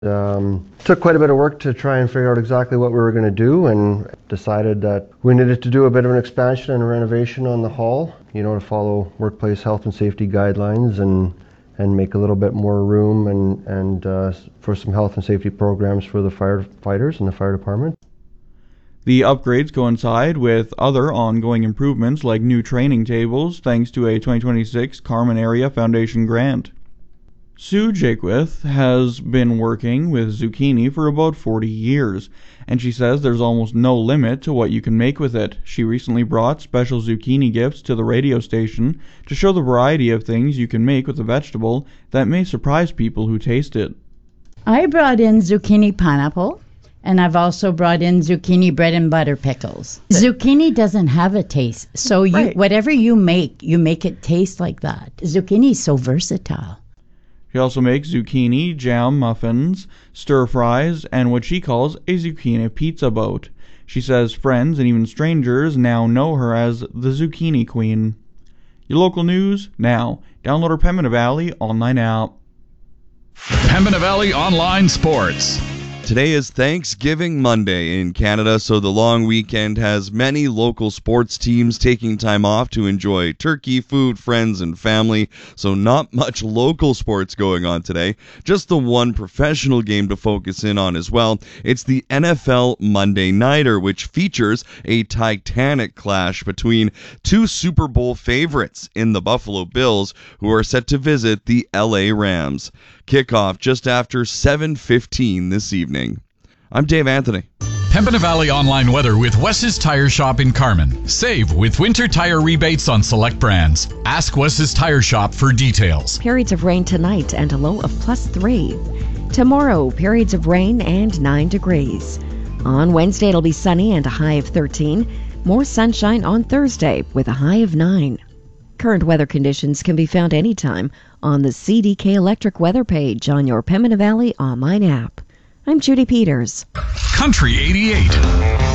Took quite a bit of work to try and figure out exactly what we were going to do, and decided that we needed to do a bit of an expansion and a renovation on the hall, to follow workplace health and safety guidelines and make a little bit more room and for some health and safety programs for the firefighters and the fire department. The upgrades coincide with other ongoing improvements like new training tables thanks to a 2026 Carman Area Foundation grant. Sue Jakewith has been working with zucchini for about 40 years, and she says there's almost no limit to what you can make with it. She recently brought special zucchini gifts to the radio station to show the variety of things you can make with the vegetable that may surprise people who taste it. I brought in zucchini pineapple, and I've also brought in zucchini bread and butter pickles. Zucchini doesn't have a taste, so whatever you make it taste like that. Zucchini is so versatile. She also makes zucchini jam muffins, stir fries, and what she calls a zucchini pizza boat. She says friends and even strangers now know her as the Zucchini Queen. Your local news now. Download our Pembina Valley online app. Pembina Valley Online Sports. Today is Thanksgiving Monday in Canada, so the long weekend has many local sports teams taking time off to enjoy turkey, food, friends, and family, so not much local sports going on today. Just the one professional game to focus in on as well. It's the NFL Monday Nighter, which features a titanic clash between two Super Bowl favorites in the Buffalo Bills, who are set to visit the LA Rams. Kickoff just after 7:15 this evening. I'm Dave Anthony. Pembina Valley Online weather with Wes's Tire Shop in Carman. Save with winter tire rebates on select brands. Ask Wes's Tire Shop for details. Periods of rain tonight and a low of +3. Tomorrow, periods of rain and 9 degrees. On Wednesday, it'll be sunny and a high of 13. More sunshine on Thursday with a high of 9. Current weather conditions can be found anytime on the CDK Electric weather page on your Pembina Valley online app. I'm Judy Peters. Country 88.